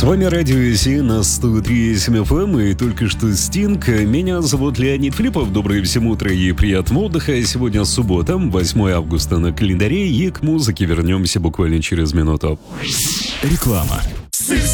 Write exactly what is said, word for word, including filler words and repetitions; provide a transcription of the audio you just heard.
С вами Радио Си на сто три и семь эф эм и только что Стинг. Меня зовут Леонид Филиппов. Доброе всем утро и приятного отдыха. Сегодня суббота, восьмое августа на календаре, и к музыке вернемся буквально через минуту. Реклама.